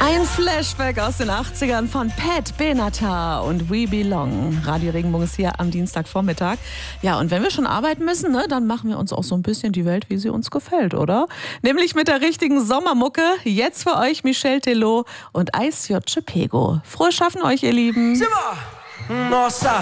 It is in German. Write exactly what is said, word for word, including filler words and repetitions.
Ein Flashback aus den achtzigern von Pat Benatar und We Belong. Radio Regenbogen ist hier am Dienstagvormittag. Ja, und wenn wir schon arbeiten müssen, ne, dann machen wir uns auch so ein bisschen die Welt, wie sie uns gefällt, oder? Nämlich mit der richtigen Sommermucke. Jetzt für euch Michel Tello und Ice J. Pego. Frohes Schaffen euch, ihr Lieben. Simmer! Nossa!